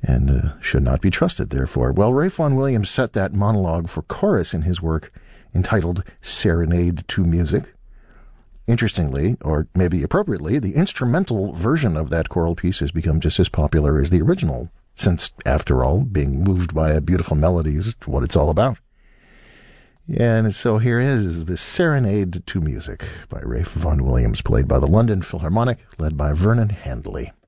and should not be trusted, therefore. Well, Ralph Vaughan Williams set that monologue for chorus in his work entitled Serenade to Music. Interestingly, or maybe appropriately, the instrumental version of that choral piece has become just as popular as the original, since, after all, being moved by a beautiful melody is what it's all about. And so here is the Serenade to Music by Ralph Vaughan Williams, played by the London Philharmonic, led by Vernon Handley.